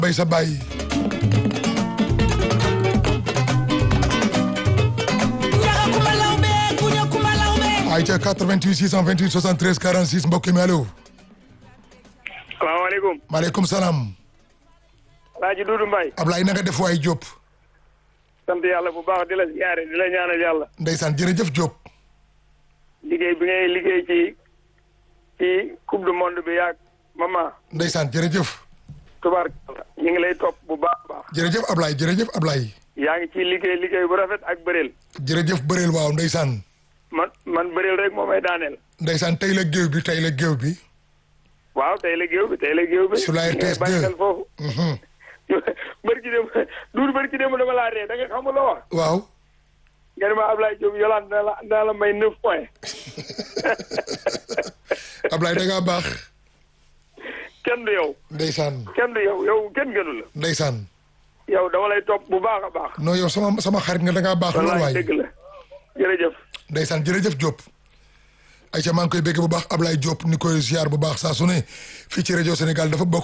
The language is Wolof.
bay sa bàyyi. ay ca 88 628 73 46 mbokk mi allo. salaamaaleykum. maaleykum salaam. Alaaji Duudu Mbaye. Ablaye na nga def waay Diop. sant yàlla bu baax di la ziyaare di la ñaanal yàlla. ndeysaan jërëjëf Diop. liggéey bi ngay liggéey ci coupe du monde bi yaag mama. ndeysaan jërëjëf. tubaarkalla ñu ngi lay topp bu baax a baax. jërëjëf Ablaye jërëjëf Ablaye. yaa ngi ciy liggéey bu rafet ak bëreel. jërëjëf bëreel waaw ndeysaan. man bëreel rek moo may daaneel. ndeysaan tey la géew bi. waaw tey la géew bi. sur la RTS 2 bàyyi xel foofu. bërki démb dama laa ree da nga xam loo wax. waaw. nga ne ma Ablaye Diop yolaan naa la may 9 points. Ablaye da ngaa baax. kenn du yow. ndeysaan. kenn du yow kenn gënu la. ndeysaan. yow dama lay topp bu baax a baax. non yow sama xarit nga da ngaa baax lool waay. dëgg la jërëjëf. ndeysaan jërëjëf Diop. ayca maa ngi koy bégg bu baax Ablaye Diop ni koy ziar bu baax saa su ne fii ci rajo Sénégal dafa bokk